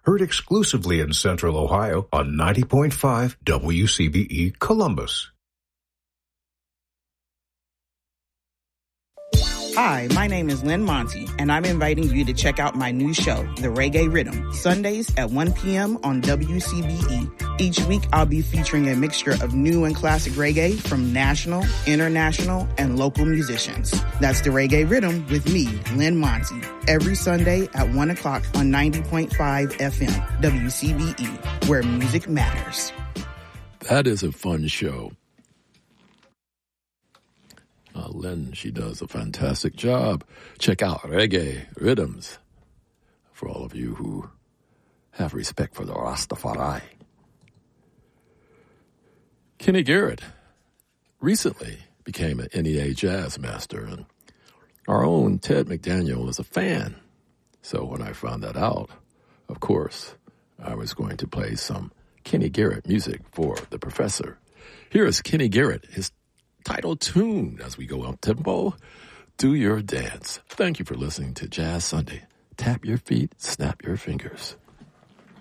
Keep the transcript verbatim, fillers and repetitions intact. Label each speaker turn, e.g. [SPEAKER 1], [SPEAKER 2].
[SPEAKER 1] Heard exclusively in Central Ohio on ninety point five W C B E Columbus.
[SPEAKER 2] Hi, my name is Lynn Monty, and I'm inviting you to check out my new show, The Reggae Rhythm, Sundays at one p.m. on W C B E. Each week, I'll be featuring a mixture of new and classic reggae from national, international, and local musicians. That's The Reggae Rhythm with me, Lynn Monty, every Sunday at one o'clock on ninety point five F M, W C B E, where music matters.
[SPEAKER 3] That is a fun show. Uh, Lynn, she does a fantastic job. Check out Reggae Rhythms for all of you who have respect for the Rastafari. Kenny Garrett recently became an N E A jazz master, and our own Ted McDaniel is a fan. So when I found that out, of course, I was going to play some Kenny Garrett music for the professor. Here is Kenny Garrett, his title tune as we go up tempo. Do your dance. Thank you for listening to Jazz Sunday. Tap your feet, snap your fingers.